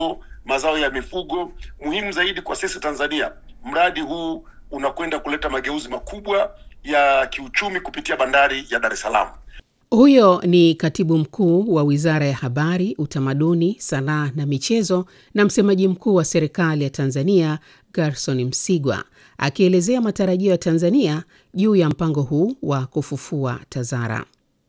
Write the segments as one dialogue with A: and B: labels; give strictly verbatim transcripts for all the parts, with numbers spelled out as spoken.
A: mazao ya mifugo. Muhimu zaidi kwa sisi Tanzania, mradi huu unakwenda kuleta mageuzi makubwa ya kiuchumi kupitia bandari ya Dar es Salaam.
B: Huyo ni katibu mkuu wa Wizara ya Habari, Utamaduni, Sanaa na Michezo na msemaji mkuu wa serikali ya Tanzania, Gerson Msigwa, akielezea matarajio ya Tanzania juu ya mpango huu wa kufufua TAZARA.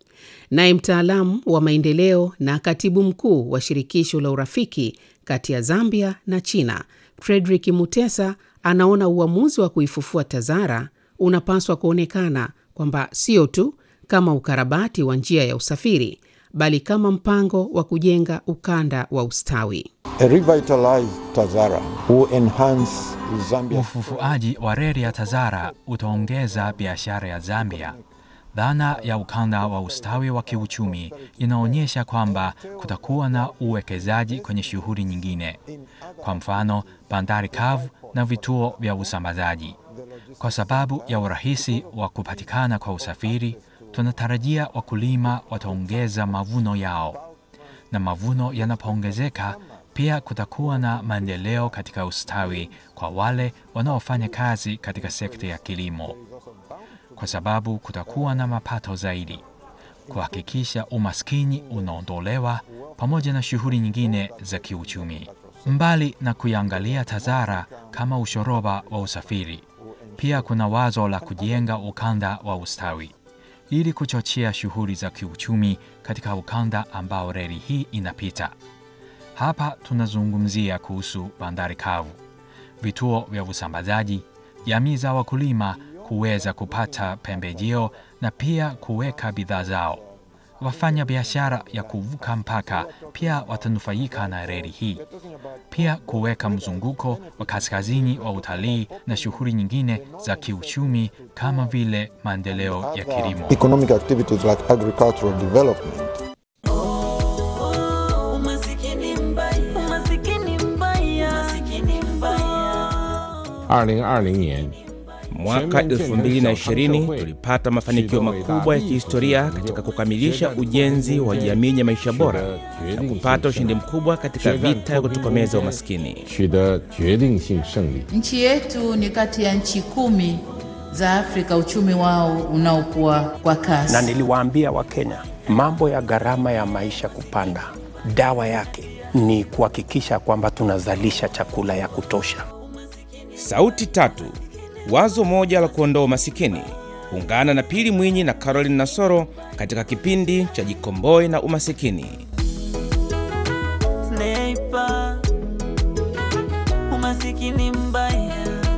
B: Naye mtaalamu wa maendeleo na katibu mkuu wa shirikisho la urafiki kati ya Zambia na China, Frederick Mutesa, anaona uamuzi wa kuifufua TAZARA unapaswa kuonekana kwamba sio tu kama ukarabati wa njia ya usafiri, bali kama mpango wa kujenga ukanda wa ustawi.
C: A revitalized TAZARA will enhance Zambia.
D: Ufufuaji wa reli ya TAZARA utaongeza biashara ya Zambia. Dhana ya ukanda wa ustawi wa kiuchumi inaonyesha kwamba kutakuwa na uwekezaji kwenye shughuli nyingine, kwa mfano bandari kavu na vituo vya usambazaji. Kwa sababu ya urahisi wa kupatikana kwa usafiri, tunatarajia wakulima wataongeza mavuno yao. Na mavuno yanapoongezeka, pia kutakuwa na maendeleo katika ustawi kwa wale wanaofanya kazi katika sekta ya kilimo, kwa sababu kutakuwa na mapato zaidi, kuhakikisha umaskini unaondolewa pamoja na shughuli nyingine za kiuchumi. Mbali na kuiangalia TAZARA kama ushoroba wa usafiri, pia kuna wazo la kujenga ukanda wa ustawi ili kuchochea shughuli za kiuchumi katika ukanda ambao reli hii inapita. Hapa tunazungumzia kuhusu bandari kavu, vituo vya usambazaji, jamii za wakulima kuweza kupata pembejeo na pia kuweka bidhaa zao. Wafanya biashara ya kuvuka mpaka pia watanufaika na reli hii. Pia kuweka mzunguko wa kaskazini wa utalii na shughuli nyingine za kiuchumi kama vile maendeleo ya kilimo.
C: Economic activities like agricultural development.
E: Mwaka elfu mbili na ishirini tulipata mafanikio makubwa ya kihistoria katika kukamilisha ujenzi wa jamii ya maisha bora na kupata ushindi mkubwa katika vita ya kutokomeza umaskini.
F: Nchi yetu ni kati ya nchi kumi za Afrika uchumi wao unaokuwa kwa kasi.
G: Na niliwaambia Wakenya, mambo ya gharama ya maisha kupanda, dawa yake ni kuhakikisha kwamba tunazalisha chakula ya kutosha.
E: Sauti tatu, wazo moja la kuondoa umasikini. Ungana na Pili Mwinyi na Caroline Nasoro katika kipindi cha Jikomboe na Umasikini.
H: Sniper, umasikini mbaya.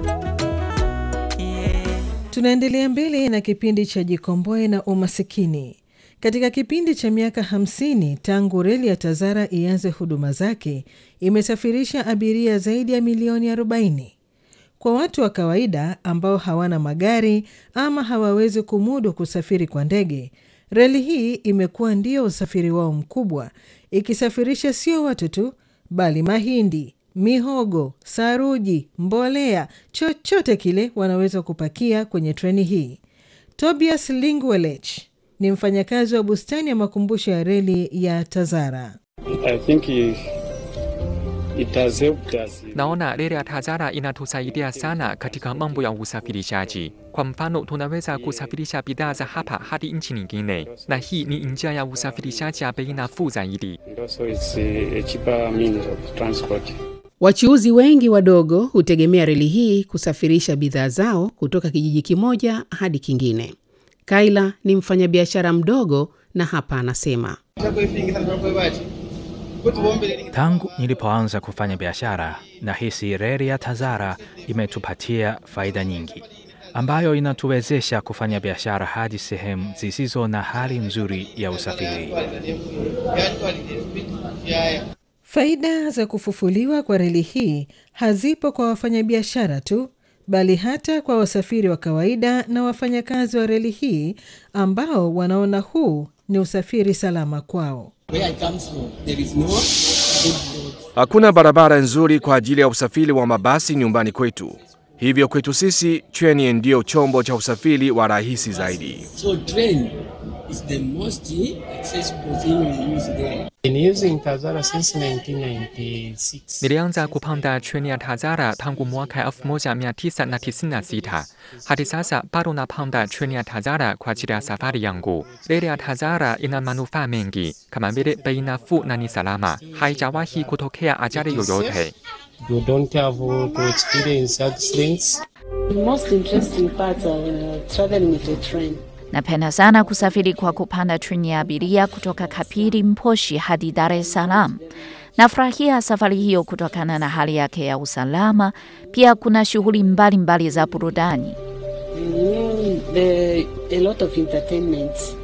H: Yeah.
I: Tunaendelea mbele na kipindi cha Jikomboe na Umasikini. Katika kipindi cha miaka hamsini tangu reli ya TAZARA ianze huduma zake, imesafirisha abiria zaidi ya milioni arobaini. Kwa watu wa kawaida ambao hawana magari ama hawawezi kumudu kusafiri kwa ndege, reli hii imekuwa ndio usafiri wao mkubwa, ikisafirisha sio watu tu, bali mahindi, mihogo, saruji, mbolea, chochote kile wanaweza kupakia kwenye treni hii. Tobias Lingwelech ni mfanyakazi wa bustani ya makumbusho ya reli ya TAZARA.
J: I think he...
K: Naona reli ya TAZARA inatusaidia sana katika mambo ya usafirishaji. Kwa mfano, tunaweza kusafirisha bidhaa za hapa hadi nchi nyingine, na hii ni njia ya usafirishaji ya bei nafuu zaidi.
B: Wachuuzi wengi wadogo hutegemea reli hii kusafirisha bidhaa zao kutoka kijiji kimoja hadi kingine. Kaila ni mfanyabiashara mdogo na hapa anasema,
D: tangu nilipoanza kufanya biashara, nahisi reli ya TAZARA imetupatia faida nyingi, ambayo inatuwezesha kufanya biashara hadi sehemu zisizo na hali nzuri ya usafiri.
I: Faida za kufufuliwa kwa reli hii hazipo kwa wafanyabiashara tu, bali hata kwa wasafiri wa kawaida na wafanyakazi wa reli hii ambao wanaona huu ni usafiri salama kwao.
L: Hakuna barabara nzuri kwa ajili ya usafiri wa mabasi nyumbani kwetu. Hivyo kwetu sisi, treni ndio chombo cha usafiri wa rahisi zaidi.
M: So train is the most accessible thing we use there.
K: Nilianza kupanda treni ya Tazara tangu mwaka elfu moja mia tisa na tisini na sita. Hadi sasa bado napanda treni ya Tazara kwa ajili ya safari yangu. Reli ya Tazara ina manufaa mengi kama vile bei nafuu na ni salama. Haijawahi kutokea ajali yoyote.
J: You don't have to experience accidents.
M: The most interesting part of uh, traveling with a train.
N: Napenda sana kusafiri kwa kupanda treni ya abiria kutoka Kapiri Mposhi hadi Dar es Salaam. Nafurahia safari hiyo kutokana na hali yake ya usalama. Pia kuna shughuli mbalimbali za burudani.
M: Mm, the, a lot of entertainment.